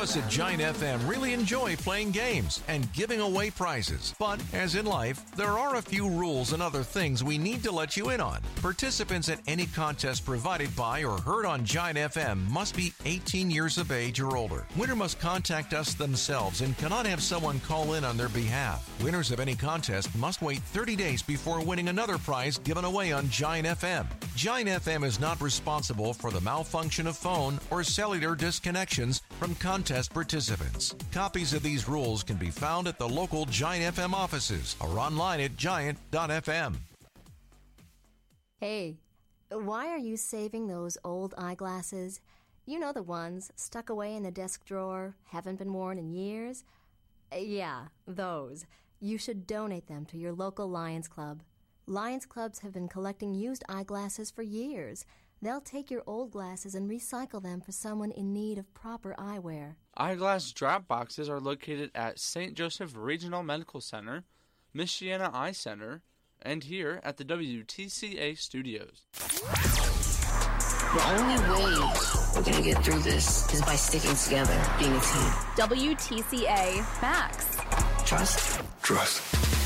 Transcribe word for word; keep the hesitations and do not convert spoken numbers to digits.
us at Giant F M really enjoy playing games and giving away prizes. But as in life, there are a few rules and other things we need to let you in on. Participants at any contest provided by or heard on Giant F M must be eighteen years of age or older. Winner must contact us themselves and cannot have someone call in on their behalf. Winners of any contest must wait thirty days before winning another prize given away on Giant F M. Giant F M is not responsible for the malfunction of phone or cellular disconnections from contest participants. Copies of these rules can be found at the local Giant F M offices or online at giant dot f m. Hey, why are you saving those old eyeglasses? You know the ones stuck away in the desk drawer, haven't been worn in years? Yeah, those. You should donate them to your local Lions Club. Lions Clubs have been collecting used eyeglasses for years. They'll take your old glasses and recycle them for someone in need of proper eyewear. Eyeglass drop boxes are located at Saint Joseph Regional Medical Center, Michiana Eye Center, and here at the W T C A studios. The only way we're going to get through this is by sticking together, being a team. W T C A Max. Trust. Trust.